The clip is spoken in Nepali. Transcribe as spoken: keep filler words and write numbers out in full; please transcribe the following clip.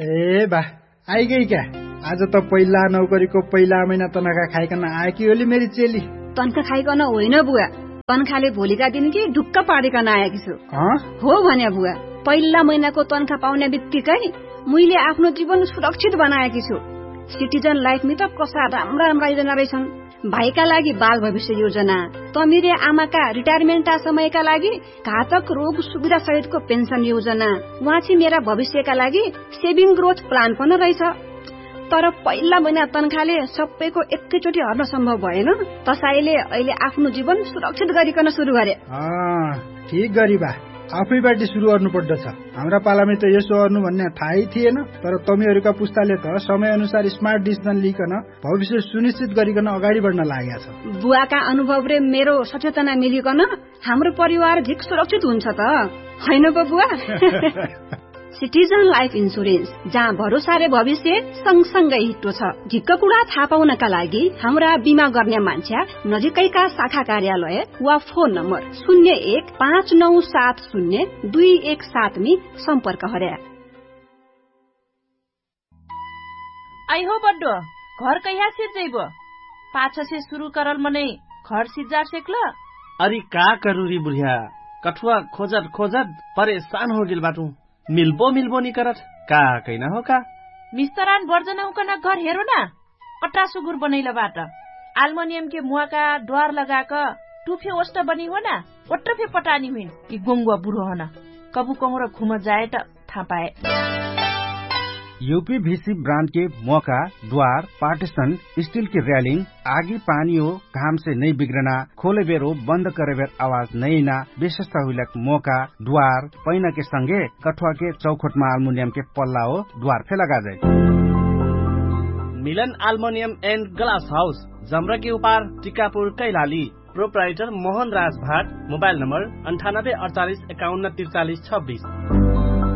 ए बा आइगई क्या? आज त पहिला नौकरीको पहिला महिना तनखा खाइकन आएकी होली मेरी चेली। तनखा खाइकन होइन बुवा, तनखाले भोलिका दिन कि ढुक्क पारिकन आएकी छु। हो भने बुवा, पहिला महिनाको तनखा पाउने बित्तिकै मैले आफ्नो जीवन सुरक्षित बनाएकी छु। सिटिजन लाइफमा त कसा राम्रा राम्रा योजना रहेछन्। भाइका लागि बाल भविष्य योजना, तमिरे आमाका रिटायरमेन्टका समयका लागि घातक रोग सुविधा सहितको पेन्सन योजना, उहाँछि मेरा भविष्यका लागि सेभिङ ग्रोथ प्लान पनि रहेछ। तर पहिला महिना तनखाले सबैको एकैचोटि हर्न सम्भव भएन। तसाईले अहिले आफ्नो जीवन सुरक्षित गरिकन सुरु गरे। ठीक गरी बा, आफैबाट सुरु गर्नु पर्दछ। हाम्रा पालामै त यसो गर्नु भन्ने थाहै थिएन। तर तमीहरूका पुस्ताले त समय अनुसार स्मार्ट डिसिजन लिकन भविष्य सुनिश्चित गरिकन अगाडि बढ्न लागेको छ। बुवाका अनुभव र मेरो सचेतना मिलिकन हाम्रो परिवार झिक सुरक्षित हुन्छ त हैन पो बुवा? सिटिजन लाइफ इन्सुरेन्स, जहाँ भरोसा र भविष्य सँगसँगै हिट्टो छ। झिक्क कुरा थाहा पाउनका लागि हाम्रा बिमा गर्ने मान्छे नजिकैका शाखा कार्यालय वा फोन नम्बर शून्य एक पाँच नौ सात शून्य दुई एक सात में सम्पर्क हर्या। आई हो बड्डो, घर कहिया सिर जइबो? पाछा से शुरू करल मने घर सिजार सेकल। अरे का करू री बुढ़िया, कठुआ खोजत खोजत परेशान हो गेल बाटू। मिल्बो मिल्बो नि करत का कैना हो का? मिस्तरान वर्जना हुकन घर हेरो न, कट्टा सुगुर बनैल बाट आल्मुनियम के मुआ का द्वार लगाक टुफे ओस्ट बनी हो न, ओट्टफे पटानी हुइन कि गोंगुआ बुढो हो न, कबु कमरो घुम जाए त थाहा पाए। यूपीवीसी ब्रांड के मौका, द्वार, पार्टीशन, स्टील की रेलिंग, आगी पानी हो घाम से नहीं बिगड़ना, खोले बेर हो बंद करे बेर आवाज नहीं ना, विशेषता हुई मौका, द्वार, पैना के संगे कठुआ के चौखट में अल्मुनियम के पल्ला हो द्वार पे लगा जाए। मिलन अल्मुनियम एंड ग्लास हाउस, जमरा के उपार, टिकापुर, कैलाली। प्रोप्राइटर मोहन राज भाट। मोबाइल नंबर अंठानब्बे अड़तालीस इक्यावन तिरचालीस छब्बीस।